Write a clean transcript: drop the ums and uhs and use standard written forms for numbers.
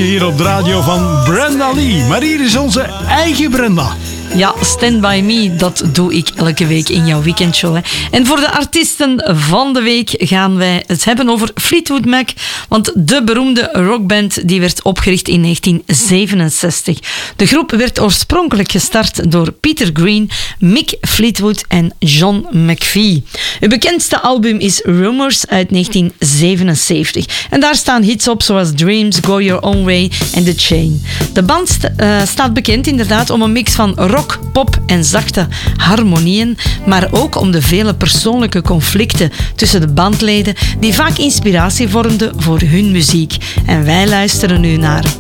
feestje hier op de radio van Brenda Lee. Maar hier is onze eigen Brenda. Ja, Stand By Me, dat doe ik elke week in jouw weekendshow. Hè. En voor de artiesten van de week gaan wij het hebben over Fleetwood Mac. Want de beroemde rockband die werd opgericht in 1967. De groep werd oorspronkelijk gestart door Peter Green, Mick Fleetwood en John McVie. Het bekendste album is Rumors uit 1977. En daar staan hits op zoals Dreams, Go Your Own Way en The Chain. De band staat bekend inderdaad om een mix van rock, pop en zachte harmonieën, maar ook om de vele persoonlijke conflicten tussen de bandleden die vaak inspiratie vormden voor hun muziek. En wij luisteren nu naar